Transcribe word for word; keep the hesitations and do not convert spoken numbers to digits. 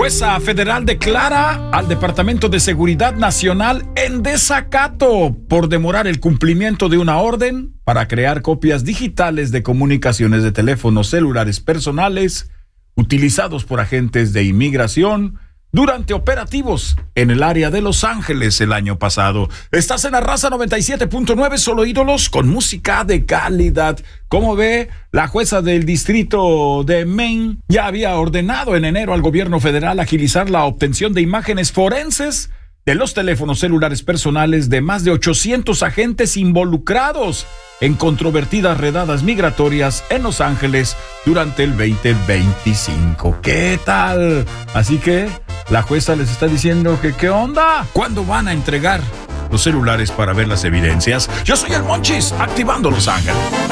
Jueza federal declara al Departamento de Seguridad Nacional en desacato por demorar el cumplimiento de una orden para crear copias digitales de comunicaciones de teléfonos celulares personales utilizados por agentes de inmigración durante operativos en el área de Los Ángeles el año pasado. Estás en la Raza noventa y siete punto nueve, solo ídolos con música de calidad. Como ve, la jueza del distrito de Maine ya había ordenado en enero al gobierno federal agilizar la obtención de imágenes forenses de los teléfonos celulares personales de más de ochocientos agentes involucrados en controvertidas redadas migratorias en Los Ángeles durante el veinte veinticinco. ¿Qué tal? Así que la jueza les está diciendo que ¿qué onda? ¿Cuándo van a entregar los celulares para ver las evidencias? Yo soy el Monchis, activando Los Ángeles.